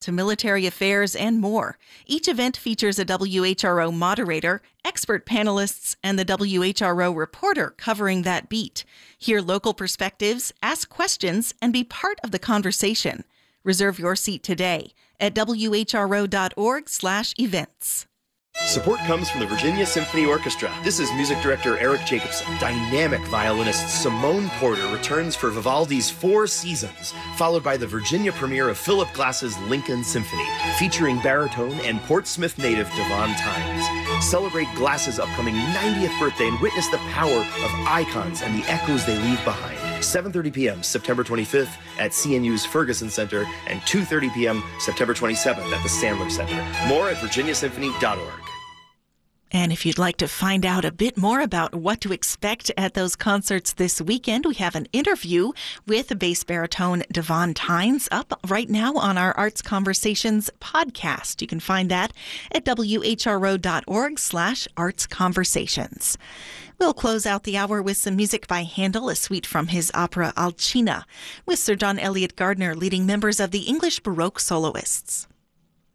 to military affairs, and more. Each event features a WHRO moderator, expert panelists, and the WHRO reporter covering that beat. Hear local perspectives, ask questions, and be part of the conversation. Reserve your seat today at whro.org/events. Support comes from the Virginia Symphony Orchestra. This is music director Eric Jacobson. Dynamic violinist Simone Porter returns for Vivaldi's Four Seasons, followed by the Virginia premiere of Philip Glass's Lincoln Symphony, featuring baritone and Portsmouth native Devon Tynes. Celebrate Glass's upcoming 90th birthday and witness the power of icons and the echoes they leave behind. 7:30 p.m. September 25th at CNU's Ferguson Center and 2:30 p.m. September 27th at the Sandler Center. More at virginiasymphony.org. And if you'd like to find out a bit more about what to expect at those concerts this weekend, we have an interview with bass baritone Devon Tynes up right now on our Arts Conversations podcast. You can find that at whro.org/artsconversations. We'll close out the hour with some music by Handel, a suite from his opera Alcina, with Sir John Eliot Gardiner leading members of the English Baroque soloists.